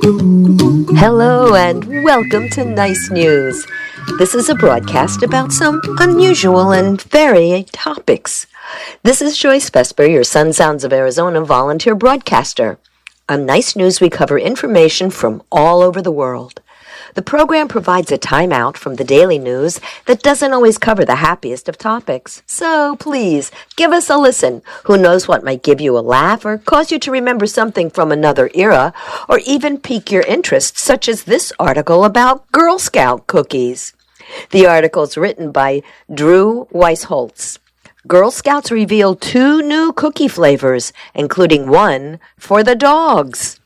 Hello and welcome to Nice News. This is a broadcast about some unusual and varied topics. This is Joyce Vesper, your Sun Sounds of Arizona volunteer broadcaster. On Nice News, we cover information from all over the world. The program provides a timeout from the daily news that doesn't always cover the happiest of topics. So please, give us a listen. Who knows what might give you a laugh or cause you to remember something from another era or even pique your interest, such as this article about Girl Scout cookies. The article is written by Drew Weisholtz. Girl Scouts reveal 2 new cookie flavors, including one for the dogs.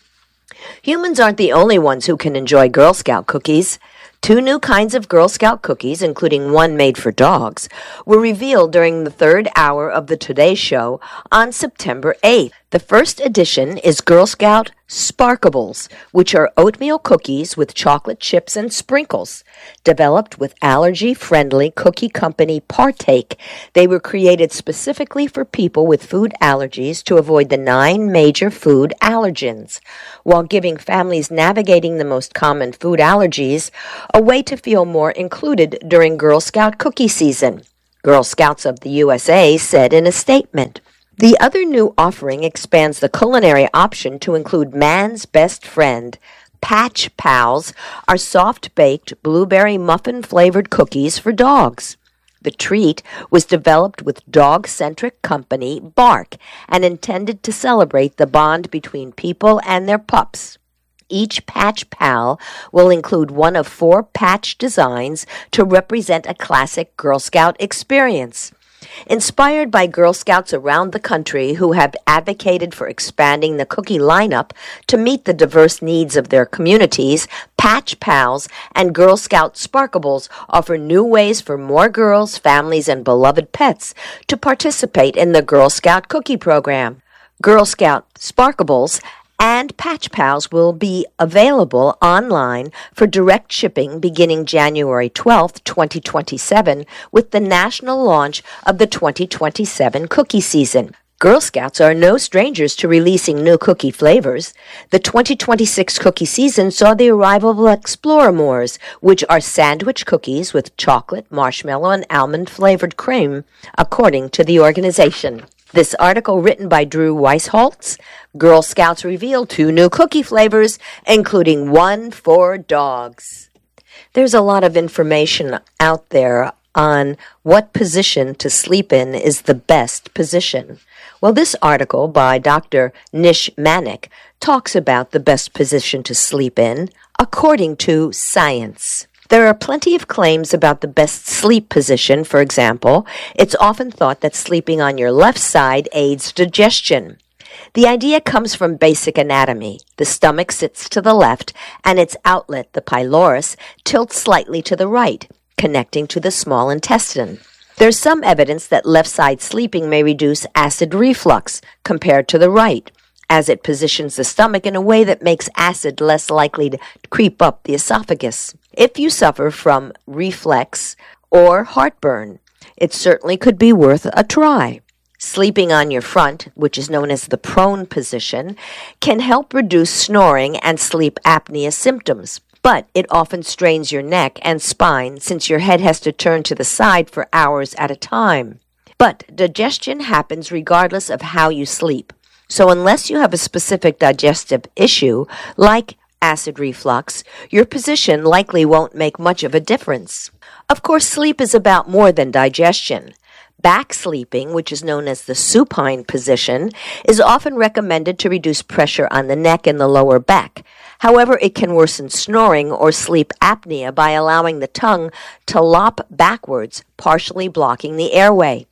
Humans aren't the only ones who can enjoy Girl Scout cookies. 2 new kinds of Girl Scout cookies, including one made for dogs, were revealed during the 3rd hour of the Today Show on September 8th. The first edition is Girl Scout Sparkables, which are oatmeal cookies with chocolate chips and sprinkles. Developed with allergy-friendly cookie company Partake, they were created specifically for people with food allergies to avoid the 9 major food allergens, while giving families navigating the most common food allergies a way to feel more included during Girl Scout cookie season, Girl Scouts of the USA said in a statement. The other new offering expands the culinary option to include man's best friend. Patch Pals are soft-baked blueberry muffin-flavored cookies for dogs. The treat was developed with dog-centric company Bark and intended to celebrate the bond between people and their pups. Each Patch Pal will include one of 4 patch designs to represent a classic Girl Scout experience. Inspired by Girl Scouts around the country who have advocated for expanding the cookie lineup to meet the diverse needs of their communities, Patch Pals and Girl Scout Sparkables offer new ways for more girls, families, and beloved pets to participate in the Girl Scout cookie program. Girl Scout Sparkables and Patch Pals will be available online for direct shipping beginning January 12, 2027, with the national launch of the 2027 cookie season. Girl Scouts are no strangers to releasing new cookie flavors. The 2026 cookie season saw the arrival of Exploramores, which are sandwich cookies with chocolate, marshmallow, and almond-flavored cream, according to the organization. This article, written by Drew Weisholtz, Girl Scouts reveal 2 new cookie flavors, including one for dogs. There's a lot of information out there on what position to sleep in is the best position. Well, this article by Dr. Nish Manik talks about the best position to sleep in according to science. There are plenty of claims about the best sleep position. For example, it's often thought that sleeping on your left side aids digestion. The idea comes from basic anatomy. The stomach sits to the left, and its outlet, the pylorus, tilts slightly to the right, connecting to the small intestine. There's some evidence that left-side sleeping may reduce acid reflux compared to the right, as it positions the stomach in a way that makes acid less likely to creep up the esophagus. If you suffer from reflux or heartburn, it certainly could be worth a try. Sleeping on your front, which is known as the prone position, can help reduce snoring and sleep apnea symptoms, but it often strains your neck and spine since your head has to turn to the side for hours at a time. But digestion happens regardless of how you sleep. So unless you have a specific digestive issue, like acid reflux, your position likely won't make much of a difference. Of course, sleep is about more than digestion. Back sleeping, which is known as the supine position, is often recommended to reduce pressure on the neck and the lower back. However, it can worsen snoring or sleep apnea by allowing the tongue to lop backwards, partially blocking the airway.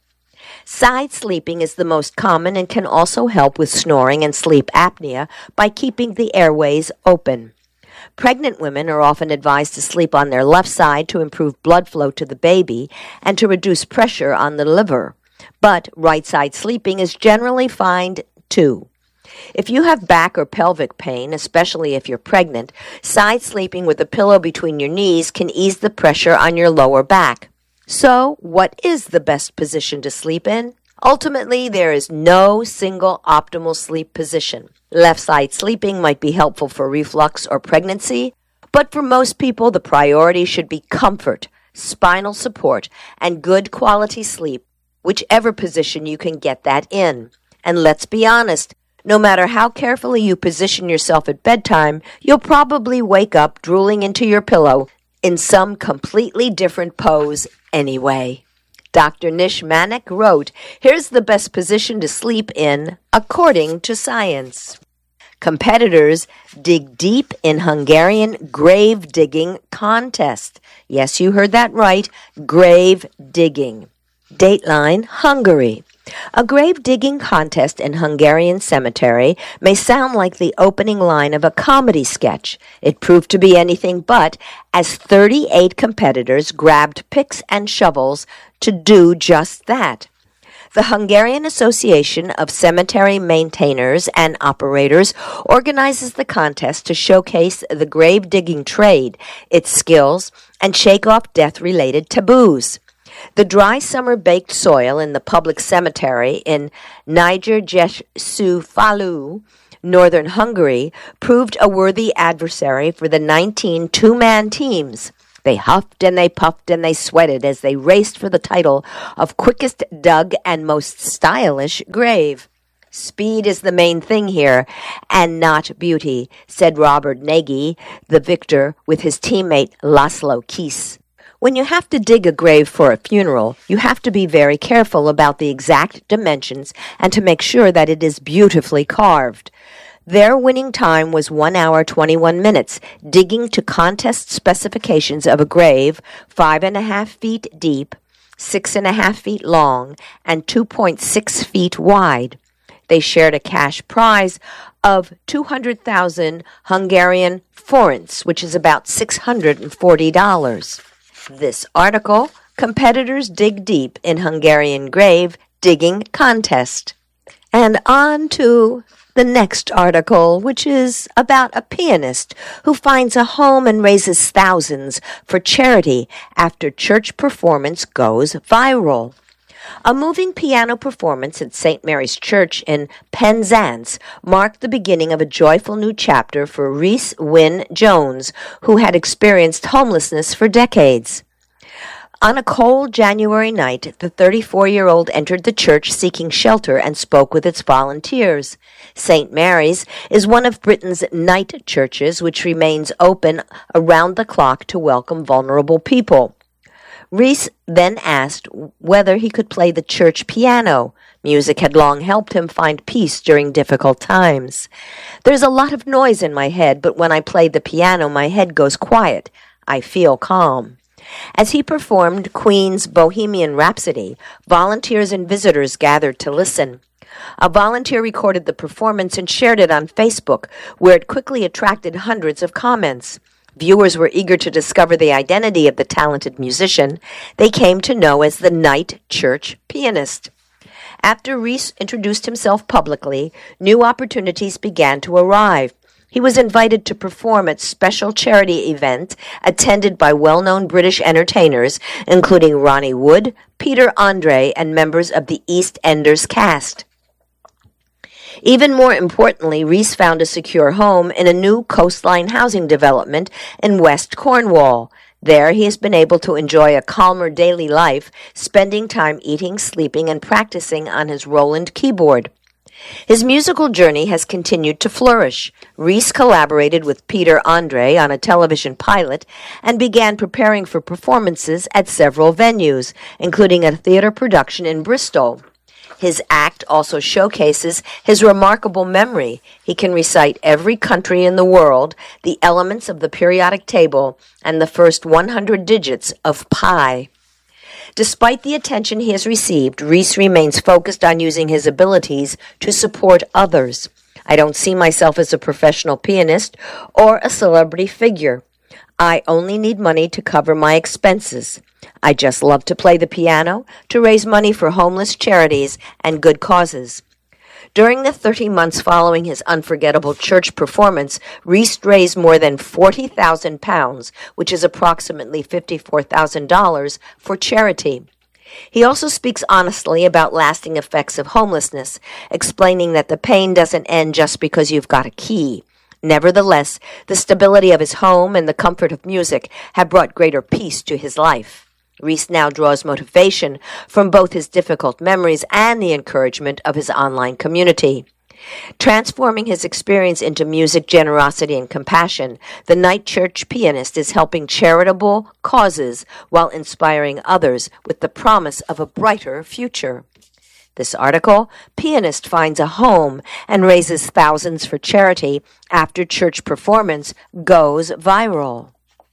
Side sleeping is the most common and can also help with snoring and sleep apnea by keeping the airways open. Pregnant women are often advised to sleep on their left side to improve blood flow to the baby and to reduce pressure on the liver. But right side sleeping is generally fine too. If you have back or pelvic pain, especially if you're pregnant, side sleeping with a pillow between your knees can ease the pressure on your lower back. So, what is the best position to sleep in? Ultimately, there is no single optimal sleep position. Left side sleeping might be helpful for reflux or pregnancy, but for most people, the priority should be comfort, spinal support, and good quality sleep, whichever position you can get that in. And let's be honest, no matter how carefully you position yourself at bedtime, you'll probably wake up drooling into your pillow in some completely different pose anyway. Dr. Nish Manek wrote, "Here's the best position to sleep in according to science." Competitors dig deep in Hungarian grave digging contest. Yes, you heard that right, grave digging. Dateline, Hungary. A grave digging contest in Hungarian cemetery may sound like the opening line of a comedy sketch. It proved to be anything but, as 38 competitors grabbed picks and shovels to do just that. The Hungarian Association of Cemetery Maintainers and Operators organizes the contest to showcase the grave digging trade, its skills, and shake off death-related taboos. The dry summer baked soil in the public cemetery in Nyíregyszékfalu, northern Hungary, proved a worthy adversary for the 19 two-man teams. They huffed and they puffed and they sweated as they raced for the title of quickest dug and most stylish grave. "Speed is the main thing here, and not beauty," said Robert Nagy, the victor, with his teammate Laszlo Kiss. When you have to dig a grave for a funeral, you have to be very careful about the exact dimensions and to make sure that it is beautifully carved. Their winning time was 1 hour 21 minutes, digging to contest specifications of a grave 5.5 feet deep, 6.5 feet long, and 2.6 feet wide. They shared a cash prize of 200,000 Hungarian forints, which is about $640. This article, Competitors Dig Deep in Hungarian Grave Digging Contest. And on to the next article, which is about a pianist who finds a home and raises thousands for charity after church performance goes viral. A moving piano performance at St. Mary's Church in Penzance marked the beginning of a joyful new chapter for Reese Wynne Jones, who had experienced homelessness for decades. On a cold January night, the 34-year-old entered the church seeking shelter and spoke with its volunteers. St. Mary's is one of Britain's night churches, which remains open around the clock to welcome vulnerable people. Reese then asked whether he could play the church piano. Music had long helped him find peace during difficult times. "There's a lot of noise in my head, but when I play the piano, my head goes quiet. I feel calm." As he performed Queen's Bohemian Rhapsody, volunteers and visitors gathered to listen. A volunteer recorded the performance and shared it on Facebook, where it quickly attracted hundreds of comments. Viewers were eager to discover the identity of the talented musician they came to know as the night church pianist. After Reese introduced himself publicly, new opportunities began to arrive. He was invited to perform at special charity events attended by well-known British entertainers, including Ronnie Wood, Peter Andre, and members of the EastEnders cast. Even more importantly, Reese found a secure home in a new coastline housing development in West Cornwall. There he has been able to enjoy a calmer daily life, spending time eating, sleeping, and practicing on his Roland keyboard. His musical journey has continued to flourish. Reese collaborated with Peter Andre on a television pilot and began preparing for performances at several venues, including a theater production in Bristol. His act also showcases his remarkable memory. He can recite every country in the world, the elements of the periodic table, and the first 100 digits of pi. Despite the attention he has received, Reese remains focused on using his abilities to support others. "I don't see myself as a professional pianist or a celebrity figure. I only need money to cover my expenses. I just love to play the piano, to raise money for homeless charities and good causes." During the 30 months following his unforgettable church performance, Reese raised more than £40,000, which is approximately $54,000, for charity. He also speaks honestly about lasting effects of homelessness, explaining that the pain doesn't end just because you've got a key. Nevertheless, the stability of his home and the comfort of music have brought greater peace to his life. Reese now draws motivation from both his difficult memories and the encouragement of his online community. Transforming his experience into music, generosity, and compassion, the Night Church pianist is helping charitable causes while inspiring others with the promise of a brighter future. This article, Pianist Finds a Home and Raises Thousands for Charity After Church Performance, goes viral.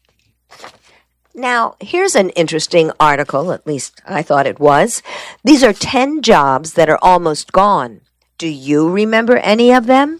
Now, here's an interesting article, at least I thought it was. These are 10 jobs that are almost gone. Do you remember any of them?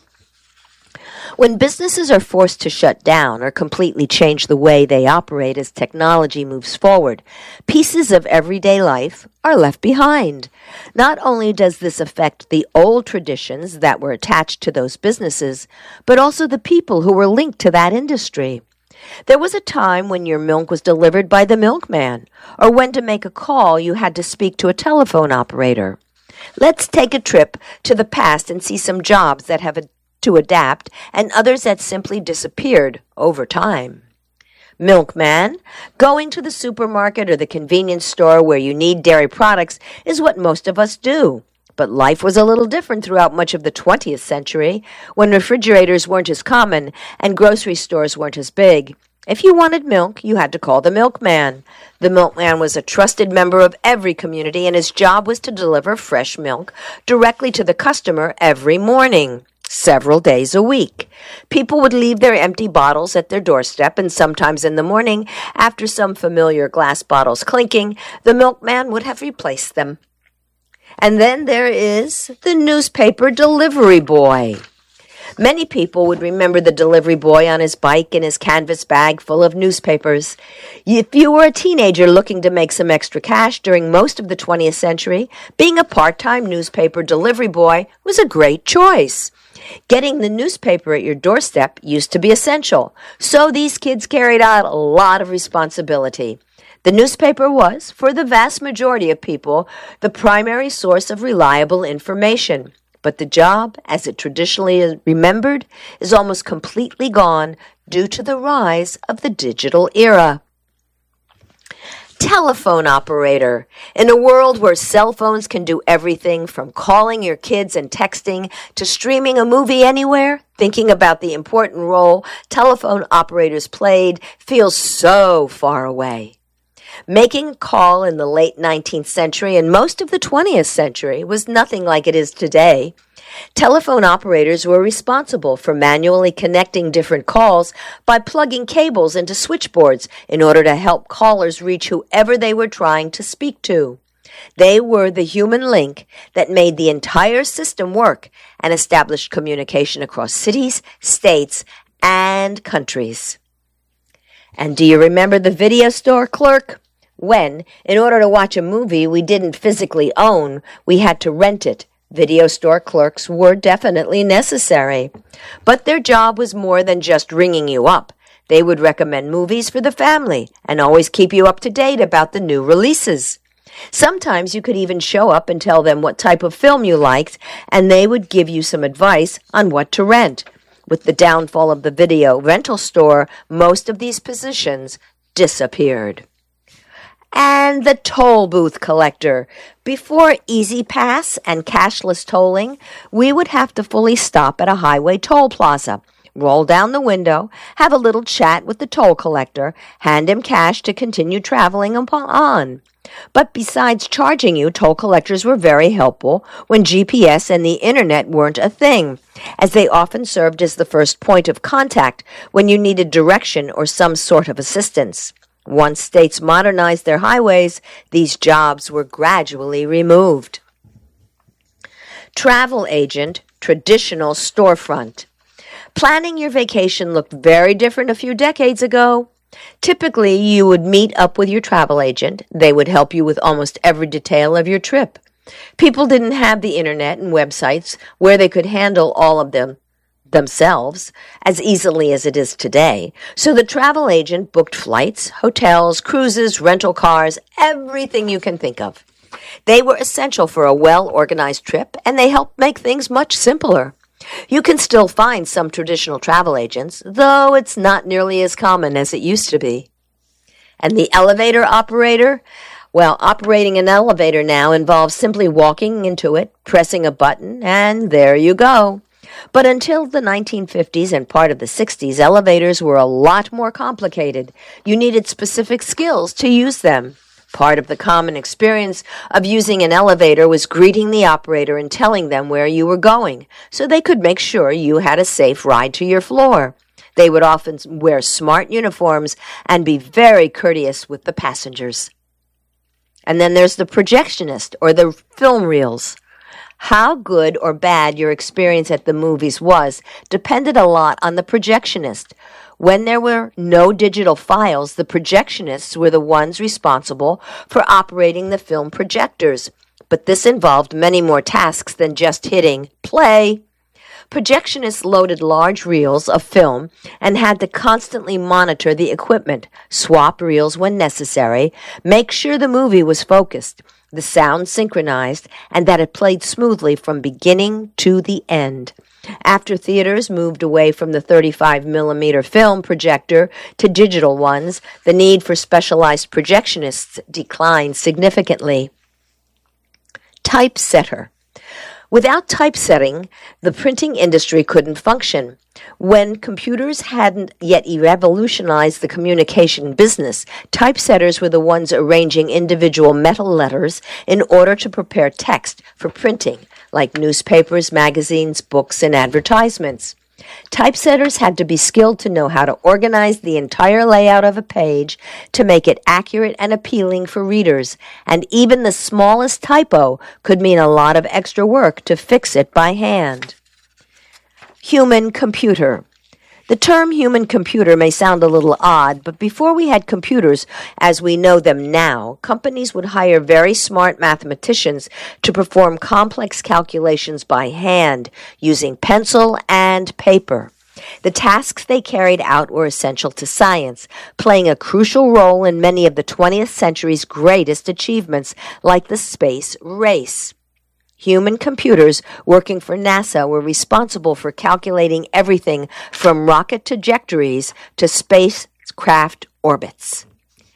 When businesses are forced to shut down or completely change the way they operate as technology moves forward, pieces of everyday life are left behind. Not only does this affect the old traditions that were attached to those businesses, but also the people who were linked to that industry. There was a time when your milk was delivered by the milkman, or when to make a call you had to speak to a telephone operator. Let's take a trip to the past and see some jobs that have to adapt and others that simply disappeared over time. Milkman, going to the supermarket or the convenience store where you need dairy products is what most of us do. But life was a little different throughout much of the 20th century, when refrigerators weren't as common and grocery stores weren't as big. If you wanted milk, you had to call the milkman. The milkman was a trusted member of every community, and his job was to deliver fresh milk directly to the customer every morning, several days a week. People would leave their empty bottles at their doorstep, and sometimes in the morning, after some familiar glass bottles clinking, the milkman would have replaced them. And then there is the newspaper delivery boy. Many people would remember the delivery boy on his bike and his canvas bag full of newspapers. If you were a teenager looking to make some extra cash during most of the 20th century, being a part-time newspaper delivery boy was a great choice. Getting the newspaper at your doorstep used to be essential, so these kids carried out a lot of responsibility. The newspaper was, for the vast majority of people, the primary source of reliable information. But the job, as it traditionally is remembered, is almost completely gone due to the rise of the digital era. Telephone operator. In a world where cell phones can do everything from calling your kids and texting to streaming a movie anywhere, thinking about the important role telephone operators played feels so far away. Making a call in the late 19th century and most of the 20th century was nothing like it is today. Telephone operators were responsible for manually connecting different calls by plugging cables into switchboards in order to help callers reach whoever they were trying to speak to. They were the human link that made the entire system work and established communication across cities, states, and countries. And do you remember the video store clerk? When, in order to watch a movie we didn't physically own, we had to rent it. Video store clerks were definitely necessary. But their job was more than just ringing you up. They would recommend movies for the family and always keep you up to date about the new releases. Sometimes you could even show up and tell them what type of film you liked, and they would give you some advice on what to rent. With the downfall of the video rental store, most of these positions disappeared. And the toll booth collector. Before Easy Pass and cashless tolling, we would have to fully stop at a highway toll plaza, roll down the window, have a little chat with the toll collector, hand him cash to continue traveling on. But besides charging you, toll collectors were very helpful when GPS and the internet weren't a thing, as they often served as the first point of contact when you needed direction or some sort of assistance. Once states modernized their highways, these jobs were gradually removed. Travel agent, traditional storefront. Planning your vacation looked very different a few decades ago. Typically, you would meet up with your travel agent. They would help you with almost every detail of your trip. People didn't have the internet and websites where they could handle all of them themselves as easily as it is today. So the travel agent booked flights, hotels, cruises, rental cars, everything you can think of. They were essential for a well-organized trip, and they helped make things much simpler. You can still find some traditional travel agents, though it's not nearly as common as it used to be. And the elevator operator? Well, operating an elevator now involves simply walking into it, pressing a button, and there you go. But until the 1950s and part of the 60s, elevators were a lot more complicated. You needed specific skills to use them. Part of the common experience of using an elevator was greeting the operator and telling them where you were going, so they could make sure you had a safe ride to your floor. They would often wear smart uniforms and be very courteous with the passengers. And then there's the projectionist, or the film reels. How good or bad your experience at the movies was depended a lot on the projectionist. When there were no digital files, the projectionists were the ones responsible for operating the film projectors. But this involved many more tasks than just hitting play. Projectionists loaded large reels of film and had to constantly monitor the equipment, swap reels when necessary, make sure the movie was focused, the sound synchronized, and that it played smoothly from beginning to the end. After theaters moved away from the 35mm film projector to digital ones, the need for specialized projectionists declined significantly. Typesetter. Without typesetting, the printing industry couldn't function. When computers hadn't yet revolutionized the communication business, typesetters were the ones arranging individual metal letters in order to prepare text for printing, like newspapers, magazines, books, and advertisements. Typesetters had to be skilled to know how to organize the entire layout of a page to make it accurate and appealing for readers, and even the smallest typo could mean a lot of extra work to fix it by hand. Human computer. The term human computer may sound a little odd, but before we had computers as we know them now, companies would hire very smart mathematicians to perform complex calculations by hand using pencil and paper. The tasks they carried out were essential to science, playing a crucial role in many of the 20th century's greatest achievements, like the space race. Human computers working for NASA were responsible for calculating everything from rocket trajectories to spacecraft orbits.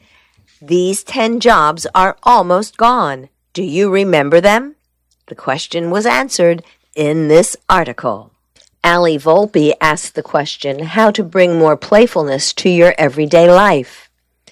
These 10 jobs are almost gone. Do you remember them? The question was answered in this article. Ali Volpe asked the question, how to bring more playfulness to your everyday life.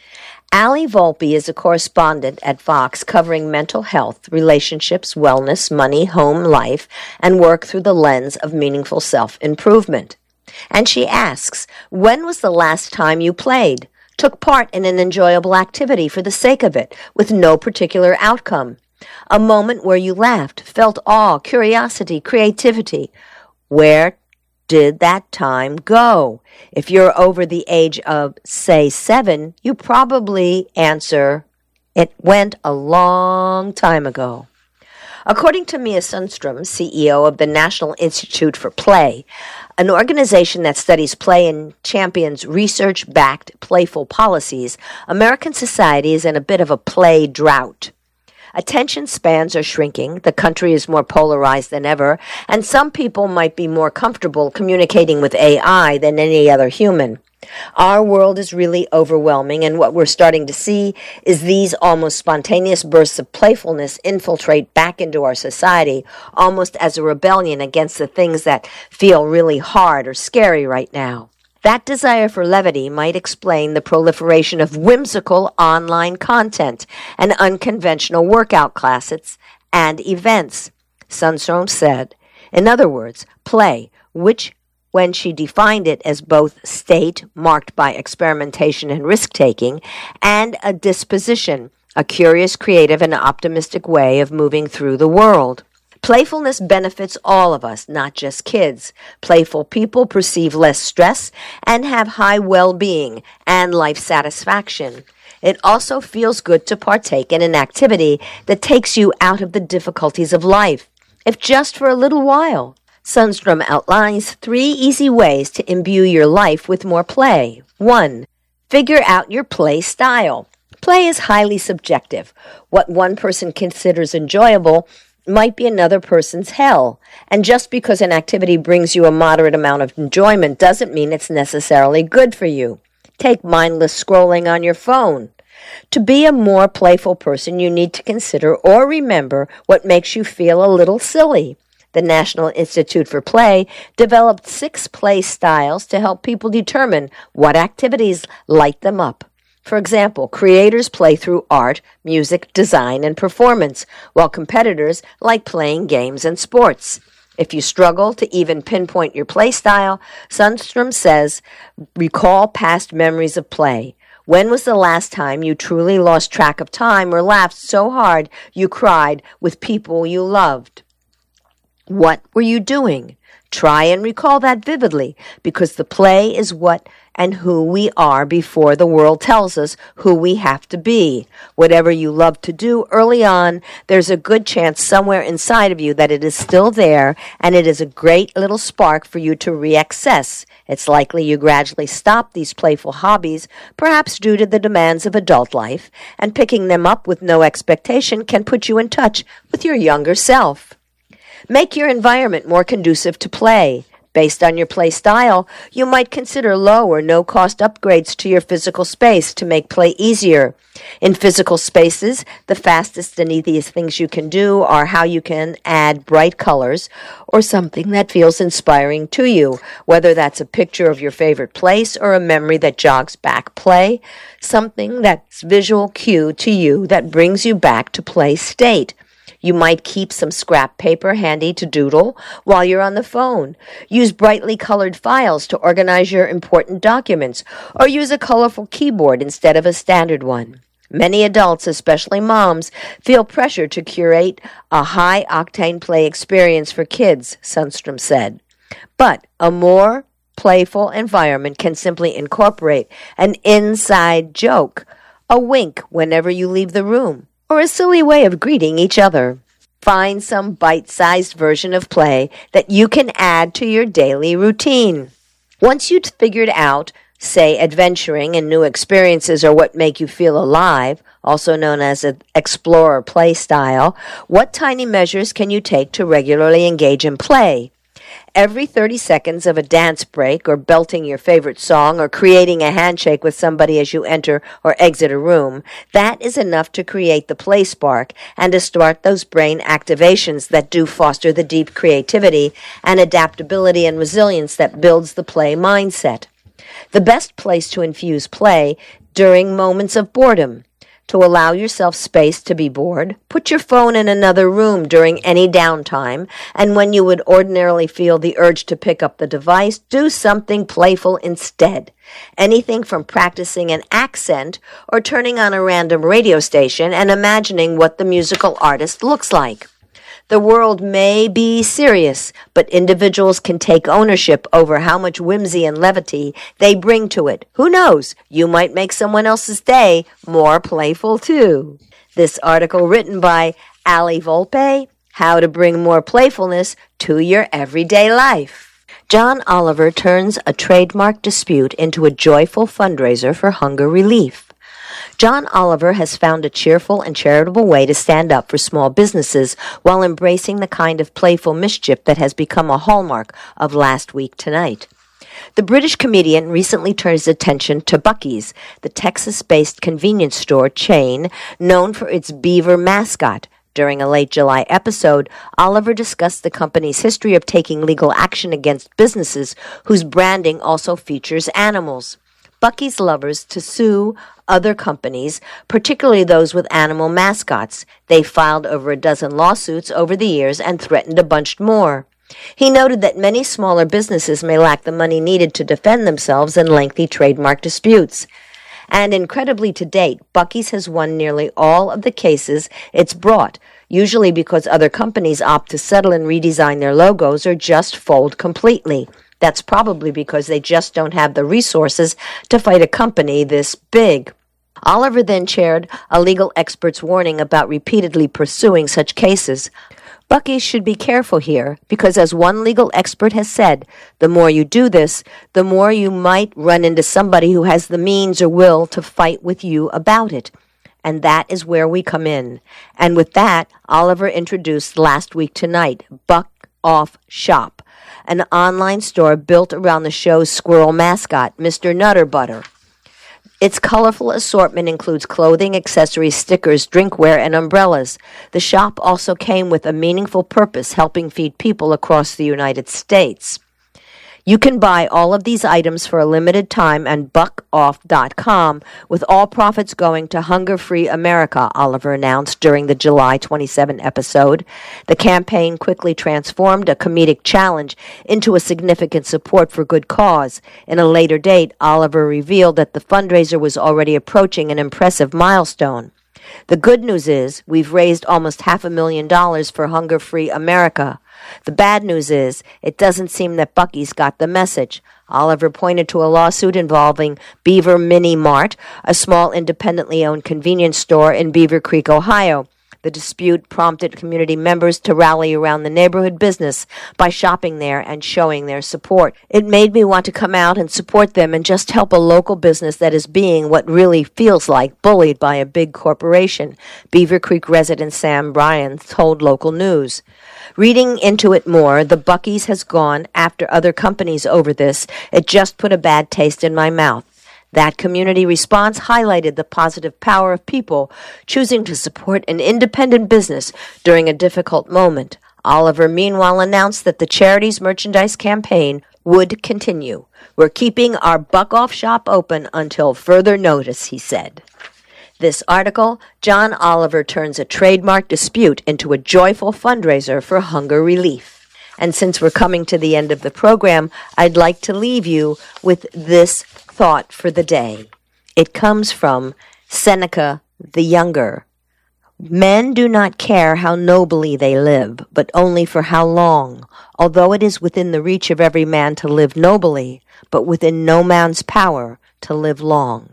Ali Volpe is a correspondent at Vox covering mental health, relationships, wellness, money, home life, and work through the lens of meaningful self-improvement. And she asks, when was the last time you played, took part in an enjoyable activity for the sake of it, with no particular outcome? A moment where you laughed, felt awe, curiosity, creativity. Where did that time go? If you're over the age of, say, 7, you probably answer, it went a long time ago. According to Mia Sundstrom, CEO of the National Institute for Play, an organization that studies play and champions research-backed playful policies, American society is in a bit of a play drought. Attention spans are shrinking, the country is more polarized than ever, and some people might be more comfortable communicating with AI than any other human. Our world is really overwhelming, and what we're starting to see is these almost spontaneous bursts of playfulness infiltrate back into our society, almost as a rebellion against the things that feel really hard or scary right now. That desire for levity might explain the proliferation of whimsical online content and unconventional workout classes and events, Sundstrom said. In other words, play, which, when she defined it as both state marked by experimentation and risk-taking, and a disposition, a curious, creative, and optimistic way of moving through the world. Playfulness benefits all of us, not just kids. Playful people perceive less stress and have high well-being and life satisfaction. It also feels good to partake in an activity that takes you out of the difficulties of life, if just for a little while. Sundstrom outlines 3 easy ways to imbue your life with more play. 1. Figure out your play style. Play is highly subjective. What one person considers enjoyable might be another person's hell. And just because an activity brings you a moderate amount of enjoyment doesn't mean it's necessarily good for you. Take mindless scrolling on your phone. To be a more playful person, you need to consider or remember what makes you feel a little silly. The National Institute for Play developed 6 play styles to help people determine what activities light them up. For example, creators play through art, music, design, and performance, while competitors like playing games and sports. If you struggle to even pinpoint your play style, Sundstrom says, recall past memories of play. When was the last time you truly lost track of time or laughed so hard you cried with people you loved? What were you doing? Try and recall that vividly, because the play is what and who we are before the world tells us who we have to be. Whatever you love to do early on, there's a good chance somewhere inside of you that it is still there, and it is a great little spark for you to reaccess. It's likely you gradually stop these playful hobbies, perhaps due to the demands of adult life, and picking them up with no expectation can put you in touch with your younger self. Make your environment more conducive to play. Based on your play style, you might consider low or no-cost upgrades to your physical space to make play easier. In physical spaces, the fastest and easiest things you can do are how you can add bright colors or something that feels inspiring to you, whether that's a picture of your favorite place or a memory that jogs back play, something that's visual cue to you that brings you back to play state. You might keep some scrap paper handy to doodle while you're on the phone. Use brightly colored files to organize your important documents, or use a colorful keyboard instead of a standard one. Many adults, especially moms, feel pressure to curate a high-octane play experience for kids, Sundstrom said. But a more playful environment can simply incorporate an inside joke, a wink whenever you leave the room, or a silly way of greeting each other. Find some bite-sized version of play that you can add to your daily routine. Once you've figured out, say, adventuring and new experiences are what make you feel alive, also known as an explorer play style, what tiny measures can you take to regularly engage in play? Every 30 seconds of a dance break, or belting your favorite song, or creating a handshake with somebody as you enter or exit a room, that is enough to create the play spark and to start those brain activations that do foster the deep creativity and adaptability and resilience that builds the play mindset. The best place to infuse play during moments of boredom. To allow yourself space to be bored, put your phone in another room during any downtime, and when you would ordinarily feel the urge to pick up the device, do something playful instead. Anything from practicing an accent or turning on a random radio station and imagining what the musical artist looks like. The world may be serious, but individuals can take ownership over how much whimsy and levity they bring to it. Who knows? You might make someone else's day more playful, too. This article written by Ali Volpe, How to Bring More Playfulness to Your Everyday Life. John Oliver turns a trademark dispute into a joyful fundraiser for hunger relief. John Oliver has found a cheerful and charitable way to stand up for small businesses while embracing the kind of playful mischief that has become a hallmark of Last Week Tonight. The British comedian recently turned his attention to Buc-ee's, the Texas-based convenience store chain known for its beaver mascot. During a late July episode, Oliver discussed the company's history of taking legal action against businesses whose branding also features animals. Buc-ee's lovers to sue other companies, particularly those with animal mascots. They filed over a dozen lawsuits over the years and threatened a bunch more. He noted that many smaller businesses may lack the money needed to defend themselves in lengthy trademark disputes. And incredibly to date, Buc-ee's has won nearly all of the cases it's brought, usually because other companies opt to settle and redesign their logos or just fold completely. That's probably because they just don't have the resources to fight a company this big. Oliver then shared a legal expert's warning about repeatedly pursuing such cases. Buc-ee's should be careful here because, as one legal expert has said, the more you do this, the more you might run into somebody who has the means or will to fight with you about it. And that is where we come in. And with that, Oliver introduced last week tonight, Buck Off Shop, an online store built around the show's squirrel mascot, Mr. Nutter Butter. Its colorful assortment includes clothing, accessories, stickers, drinkware, and umbrellas. The shop also came with a meaningful purpose, helping feed people across the United States. You can buy all of these items for a limited time on buckoff.com, with all profits going to Hunger Free America, Oliver announced during the July 27 episode. The campaign quickly transformed a comedic challenge into a significant support for good cause. In a later date, Oliver revealed that the fundraiser was already approaching an impressive milestone. The good news is we've raised almost $500,000 for Hunger Free America. The bad news is it doesn't seem that Buc-ee's got the message. Oliver pointed to a lawsuit involving Beaver Mini Mart, a small independently owned convenience store in Beaver Creek, Ohio. The dispute prompted community members to rally around the neighborhood business by shopping there and showing their support. It made me want to come out and support them and just help a local business that is being what really feels like bullied by a big corporation, Beaver Creek resident Sam Bryan told local news. Reading into it more, the Buc-ee's has gone after other companies over this. It just put a bad taste in my mouth. That community response highlighted the positive power of people choosing to support an independent business during a difficult moment. Oliver, meanwhile, announced that the charity's merchandise campaign would continue. We're keeping our Buck Off shop open until further notice, he said. This article, John Oliver turns a trademark dispute into a joyful fundraiser for hunger relief. And since we're coming to the end of the program, I'd like to leave you with this thought for the day. It comes from Seneca the Younger. Men do not care how nobly they live, but only for how long, although it is within the reach of every man to live nobly, but within no man's power to live long.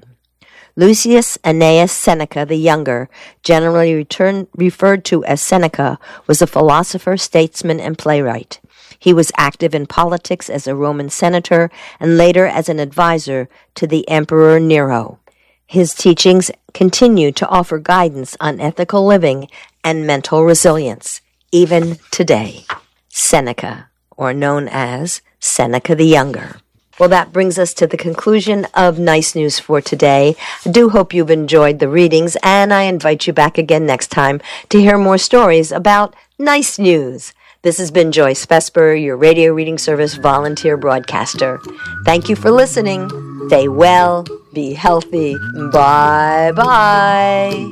Lucius Annaeus Seneca the Younger, generally referred to as Seneca, was a philosopher, statesman, and playwright. He was active in politics as a Roman senator and later as an advisor to the Emperor Nero. His teachings continue to offer guidance on ethical living and mental resilience, even today. Seneca, or known as Seneca the Younger. Well, that brings us to the conclusion of Nice News for today. I do hope you've enjoyed the readings, and I invite you back again next time to hear more stories about nice news. This has been Joyce Vesper, your radio reading service volunteer broadcaster. Thank you for listening. Stay well, be healthy. Bye-bye.